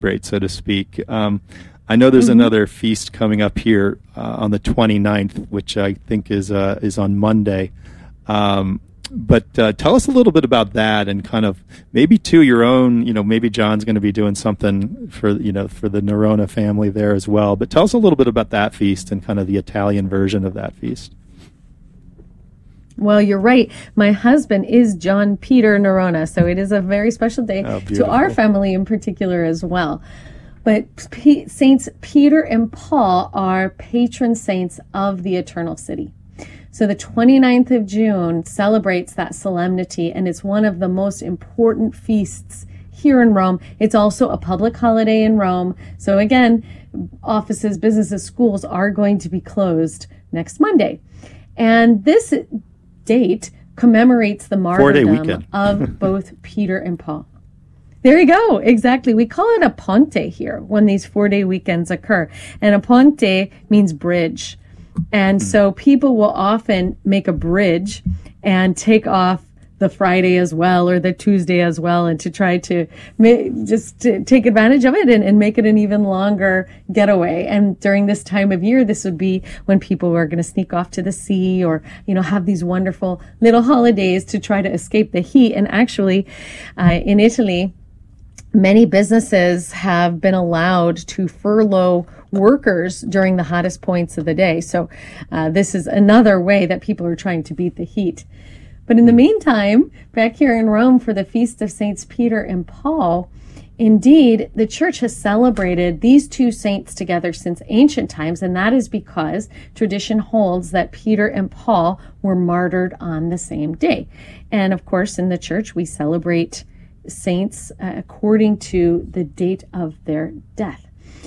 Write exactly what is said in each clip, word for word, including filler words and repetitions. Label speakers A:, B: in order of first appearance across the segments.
A: celebrate, so to speak. Um, I know there's mm-hmm. another feast coming up here uh, on the twenty-ninth, which I think is uh, is on Monday. Um, but uh, tell us a little bit about that, and kind of maybe too your own. You know, maybe John's going to be doing something for you know for the Nerona family there as well. But tell us a little bit about that feast and kind of the Italian version of that feast.
B: Well, you're right. My husband is John Peter Nerona, so it is a very special day
A: oh,
B: to our family in particular as well. But P- Saints Peter and Paul are patron saints of the Eternal City. So the twenty-ninth of June celebrates that solemnity, and it's one of the most important feasts here in Rome. It's also a public holiday in Rome. So again, offices, businesses, schools are going to be closed next Monday. And this date commemorates the martyrdom of both Peter and Paul. There you go. Exactly. We call it a ponte here when these four-day weekends occur. And a ponte means bridge. And so people will often make a bridge and take off the Friday as well or the Tuesday as well, and to try to ma- just to take advantage of it and, and make it an even longer getaway. And during this time of year, this would be when people are going to sneak off to the sea or, you know, have these wonderful little holidays to try to escape the heat. And actually, uh, in Italy, many businesses have been allowed to furlough workers during the hottest points of the day. So uh, this is another way that people are trying to beat the heat. But in the meantime, back here in Rome for the Feast of Saints Peter and Paul, indeed, the church has celebrated these two saints together since ancient times, and that is because tradition holds that Peter and Paul were martyred on the same day. And of course, in the church, we celebrate saints uh, according to the date of their death.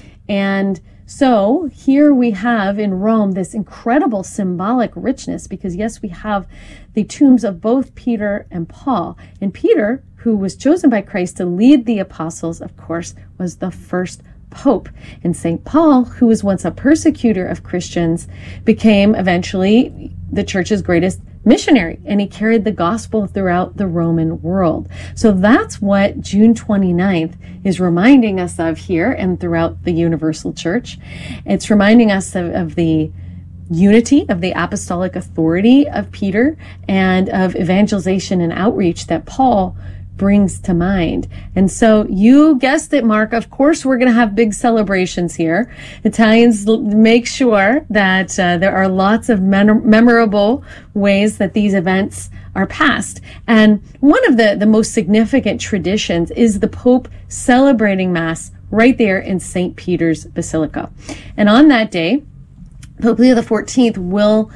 B: And so here we have in Rome this incredible symbolic richness, because yes, we have the tombs of both Peter and Paul. And Peter, who was chosen by Christ to lead the apostles, of course, was the first pope. And Saint Paul, who was once a persecutor of Christians, became eventually the church's greatest missionary, and he carried the gospel throughout the Roman world. So that's what June twenty-ninth is reminding us of here and throughout the universal church. It's reminding us of, of the unity of the apostolic authority of Peter and of evangelization and outreach that Paul brings to mind. And so you guessed it, Mark, of course we're going to have big celebrations here. Italians make sure that uh, there are lots of mem- memorable ways that these events are passed. And one of the, the most significant traditions is the Pope celebrating Mass right there in Saint Peter's Basilica. And on that day, Pope Leo the fourteenth will,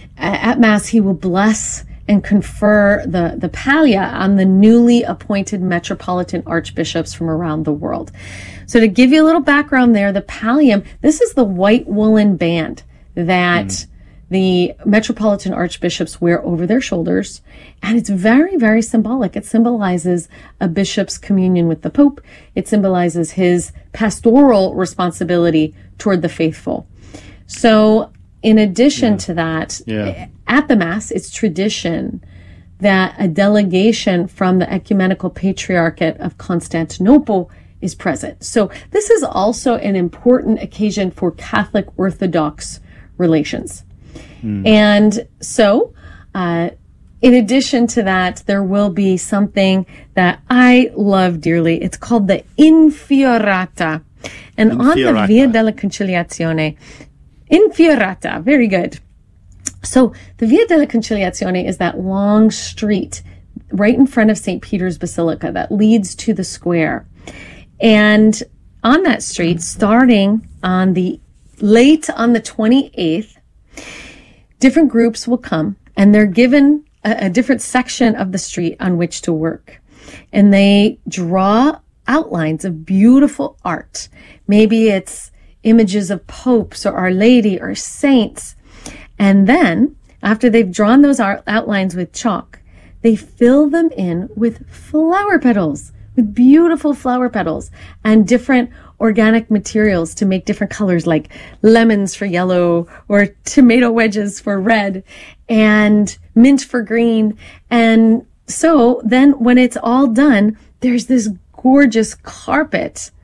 B: at Mass, he will bless and confer the, the pallia on the newly appointed metropolitan archbishops from around the world. So to give you a little background there, the pallium, this is the white woolen band that mm. the metropolitan archbishops wear over their shoulders. And it's very, very symbolic. It symbolizes a bishop's communion with the Pope. It symbolizes his pastoral responsibility toward the faithful. So in addition yeah. to that, yeah. at the Mass, it's tradition that a delegation from the Ecumenical Patriarchate of Constantinople is present. So this is also an important occasion for Catholic Orthodox relations. Mm. And so, uh, in addition to that, there will be something that I love dearly. It's called the Infiorata. And Infiorata. On the Via della Conciliazione, Infiorata, very good. So the Via della Conciliazione is that long street right in front of Saint Peter's Basilica that leads to the square. And on that street, starting on the late on the twenty-eighth, different groups will come and they're given a, a different section of the street on which to work. And they draw outlines of beautiful art. Maybe it's images of popes or Our Lady or saints. And then, after they've drawn those outlines with chalk, they fill them in with flower petals, with beautiful flower petals and different organic materials to make different colors, like lemons for yellow or tomato wedges for red and mint for green. And so then when it's all done, there's this gorgeous carpet